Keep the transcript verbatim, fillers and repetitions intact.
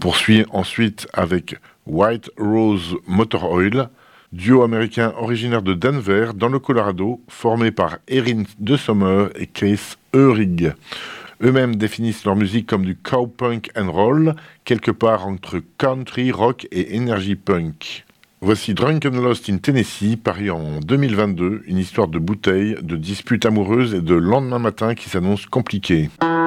poursuit ensuite avec White Rose Motor Oil, duo américain originaire de Denver, dans le Colorado, formé par Erin De Sommer et Keith Eurig. Eux-mêmes définissent leur musique comme du cowpunk and roll, quelque part entre country, rock et energy punk. Voici Drunken Lost in Tennessee, paru en deux mille vingt-deux, une histoire de bouteilles, de disputes amoureuses et de lendemain matin qui s'annonce compliqué.